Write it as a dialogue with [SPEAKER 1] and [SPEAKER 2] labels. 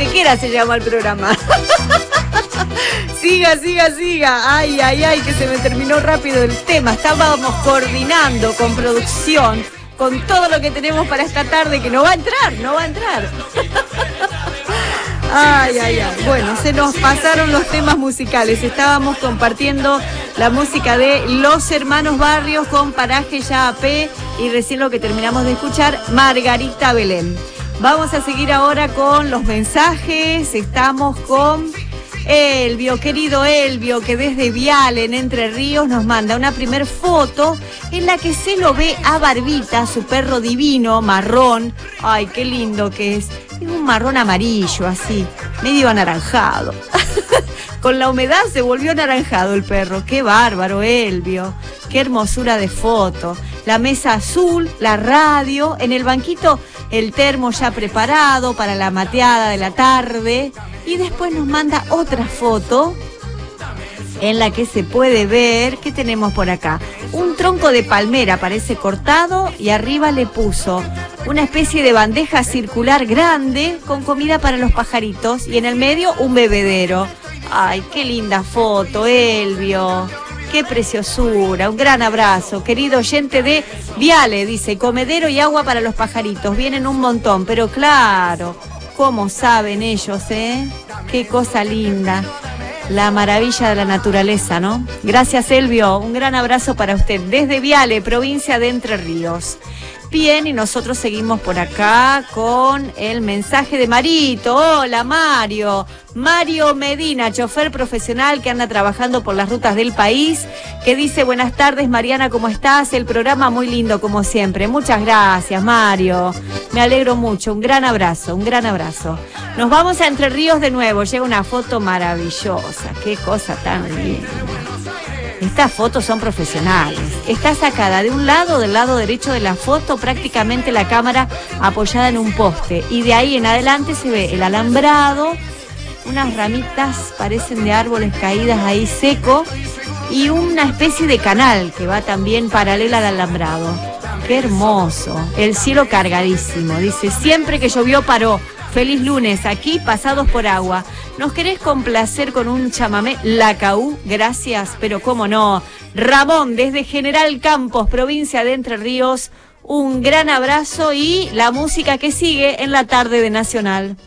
[SPEAKER 1] quiera se llama el programa. Siga. Ay, que se me terminó rápido el tema. Estábamos coordinando con producción, con todo lo que tenemos para esta tarde, que no va a entrar. Ay. Bueno, se nos pasaron los temas musicales. Estábamos compartiendo la música de Los Hermanos Barrios con Paraje Ya AP y recién lo que terminamos de escuchar, Margarita Belén. Vamos a seguir ahora con los mensajes. Estamos con Elvio, querido Elvio, que desde Viale, en Entre Ríos, nos manda una primer foto en la que se lo ve a Barbita, su perro divino, marrón. Ay, qué lindo que es. Es un marrón amarillo, así, medio anaranjado. Con la humedad se volvió anaranjado el perro. Qué bárbaro, Elvio. Qué hermosura de foto. La mesa azul, la radio, en el banquito el termo ya preparado para la mateada de la tarde. Y después nos manda otra foto en la que se puede ver, ¿qué tenemos por acá? Un tronco de palmera, parece cortado, y arriba le puso una especie de bandeja circular grande con comida para los pajaritos y en el medio un bebedero. Ay, qué linda foto, Elvio. Qué preciosura. Un gran abrazo. Querido oyente de Viale, dice, comedero y agua para los pajaritos. Vienen un montón, pero claro, ¿cómo saben ellos, Qué cosa linda. La maravilla de la naturaleza, ¿no? Gracias, Elvio. Un gran abrazo para usted. Desde Viale, provincia de Entre Ríos. Bien, y nosotros seguimos por acá con el mensaje de Marito. Hola, Mario. Mario Medina, chofer profesional que anda trabajando por las rutas del país, que dice, buenas tardes, Mariana, ¿cómo estás? El programa muy lindo, como siempre. Muchas gracias, Mario. Me alegro mucho. Un gran abrazo, un gran abrazo. Nos vamos a Entre Ríos de nuevo. Llega una foto maravillosa. Qué cosa tan linda. Estas fotos son profesionales. Está sacada de un lado, del lado derecho de la foto, prácticamente la cámara apoyada en un poste. Y de ahí en adelante se ve el alambrado, unas ramitas parecen de árboles caídas ahí seco y una especie de canal que va también paralela al alambrado. ¡Qué hermoso! El cielo cargadísimo. Dice, siempre que llovió paró. Feliz lunes, aquí pasados por agua. ¿Nos querés complacer con un chamamé Lacaú? Gracias, pero cómo no. Ramón, desde General Campos, provincia de Entre Ríos, un gran abrazo y la música que sigue en la tarde de Nacional.